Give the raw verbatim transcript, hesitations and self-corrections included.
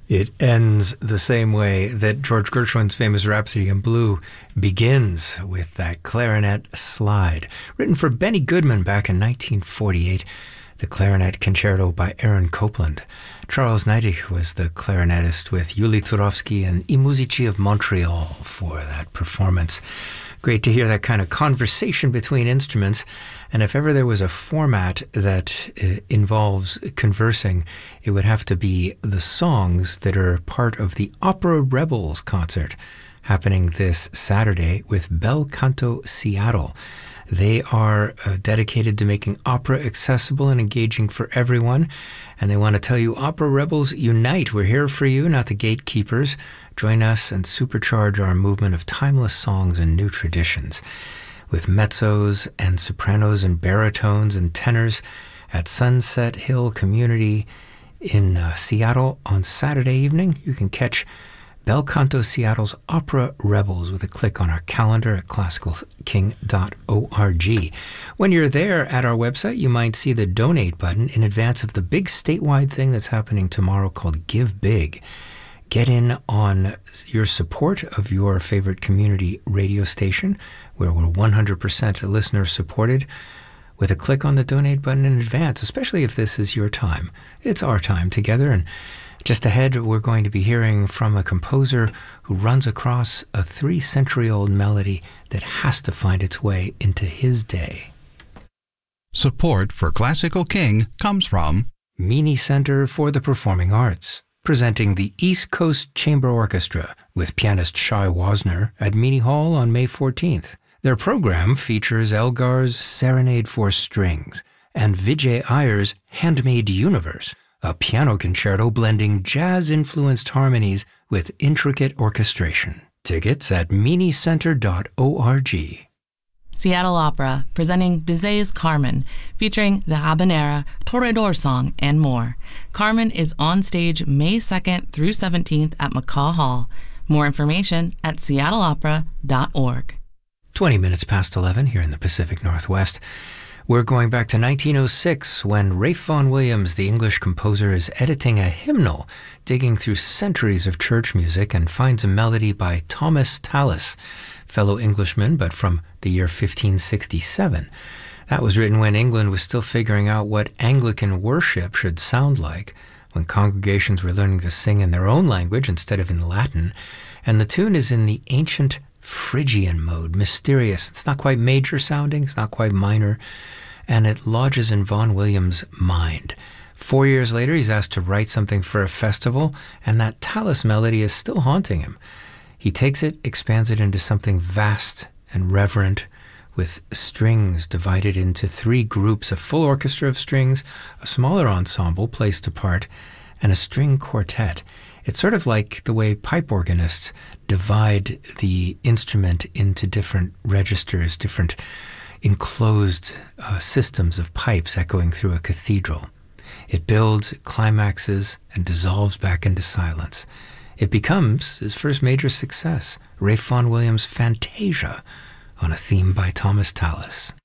It ends the same way that George Gershwin's famous Rhapsody in Blue begins, with that clarinet slide. Written for Benny Goodman back in nineteen forty-eight, the Clarinet Concerto by Aaron Copland. Charles Neidig was the clarinetist with Yuli Turovsky and I Musici of Montreal for that performance. Great to hear that kind of conversation between instruments. And if ever there was a format that uh, involves conversing, it would have to be the songs that are part of the Opera Rebels concert happening this Saturday with Bel Canto Seattle. They are uh, dedicated to making opera accessible and engaging for everyone. And they want to tell you, Opera Rebels Unite. We're here for you, not the gatekeepers. Join us and supercharge our movement of timeless songs and new traditions. With mezzos and sopranos and baritones and tenors at Sunset Hill Community in uh, Seattle on Saturday evening. You can catch Bel Canto Seattle's Opera Rebels with a click on our calendar at classical king dot org. When you're there at our website, you might see the donate button in advance of the big statewide thing that's happening tomorrow called Give Big. Get in on your support of your favorite community radio station, where we're one hundred percent listener supported, with a click on the donate button in advance, especially if this is your time. It's our time together. And just ahead, we're going to be hearing from a composer who runs across a three-century-old melody that has to find its way into his day. Support for Classical King comes from Meany Center for the Performing Arts, presenting the East Coast Chamber Orchestra with pianist Shai Wasner at Meany Hall on May fourteenth. Their program features Elgar's Serenade for Strings and Vijay Iyer's Handmade Universe, a piano concerto blending jazz-influenced harmonies with intricate orchestration. Tickets at meany center dot org. Seattle Opera, presenting Bizet's Carmen, featuring the habanera, Toreador song, and more. Carmen is on stage May second through seventeenth at McCaw Hall. More information at seattle opera dot org. twenty minutes past eleven here in the Pacific Northwest. We're going back to nineteen oh six when Ralph Vaughan Williams, the English composer, is editing a hymnal, digging through centuries of church music, and finds a melody by Thomas Tallis, fellow Englishman, but from the year fifteen sixty-seven. That was written when England was still figuring out what Anglican worship should sound like, when congregations were learning to sing in their own language instead of in Latin, and the tune is in the ancient Phrygian mode, mysterious. It's not quite major sounding, it's not quite minor, and it lodges in Vaughan Williams' mind. Four years later, he's asked to write something for a festival, and that Tallis melody is still haunting him. He takes it, expands it into something vast and reverent, with strings divided into three groups, a full orchestra of strings, a smaller ensemble placed apart, and a string quartet. It's sort of like the way pipe organists divide the instrument into different registers, different enclosed uh, systems of pipes echoing through a cathedral. It builds, climaxes, and dissolves back into silence. It becomes his first major success, Ralph Vaughan Williams' Fantasia, on a theme by Thomas Tallis.